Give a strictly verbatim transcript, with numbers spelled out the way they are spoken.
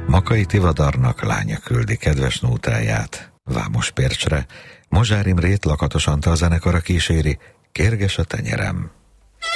Makai Tivadarnak lánya küldi kedves nótáját Vámos Pércsre, Mozsár Imrét Lakatos Antal zenekara kíséri, Kérges a tenyerem.